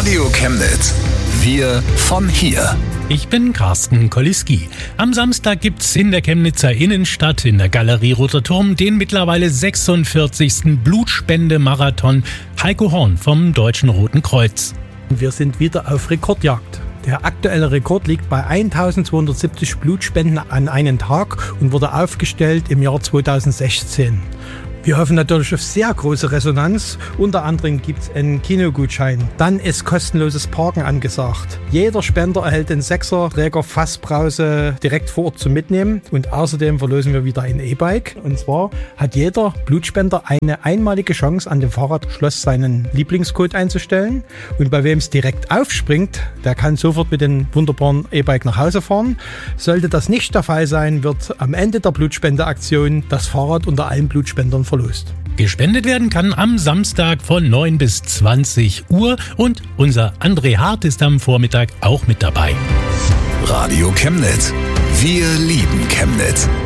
Radio Chemnitz. Wir von hier. Ich bin Carsten Koliski. Am Samstag gibt's in der Chemnitzer Innenstadt in der Galerie Roter Turm den mittlerweile 46. Blutspendemarathon. Heiko Horn vom Deutschen Roten Kreuz. Wir sind wieder auf Rekordjagd. Der aktuelle Rekord liegt bei 1270 Blutspenden an einem Tag und wurde aufgestellt im Jahr 2016. Wir hoffen natürlich auf sehr große Resonanz. Unter anderem gibt es einen Kinogutschein. Dann ist kostenloses Parken angesagt. Jeder Spender erhält den 6er-Träger Fassbrause direkt vor Ort zum Mitnehmen. Und außerdem verlosen wir wieder ein E-Bike. Und zwar hat jeder Blutspender eine einmalige Chance, an dem Fahrradschloss seinen Lieblingscode einzustellen. Und bei wem es direkt aufspringt, der kann sofort mit dem wunderbaren E-Bike nach Hause fahren. Sollte das nicht der Fall sein, wird am Ende der Blutspendeaktion das Fahrrad unter allen Blutspendern verlost. Gespendet werden kann am Samstag von 9 bis 20 Uhr und unser André Hart ist am Vormittag auch mit dabei. Radio Chemnitz. Wir lieben Chemnitz.